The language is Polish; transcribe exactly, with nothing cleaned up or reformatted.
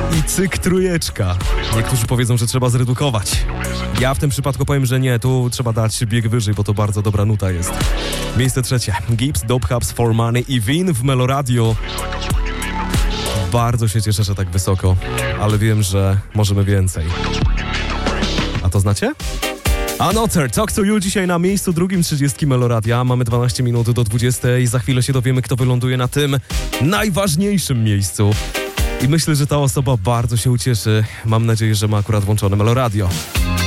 I cyk trójeczka. Niektórzy powiedzą, że trzeba zredukować. Ja w tym przypadku powiem, że nie, tu trzeba dać bieg wyżej, bo to bardzo dobra nuta jest. Miejsce trzecie. Gibbs, Dope Hubs, For Money i Win w Meloradio. Bardzo się cieszę, że tak wysoko, ale wiem, że możemy więcej. A to znacie? Another, Talk to You dzisiaj na miejscu drugim trzydziestki Meloradia. Mamy dwanaście minut do dwudziestej. Za chwilę się dowiemy, kto wyląduje na tym najważniejszym miejscu. I myślę, że ta osoba bardzo się ucieszy. Mam nadzieję, że ma akurat włączone Meloradio.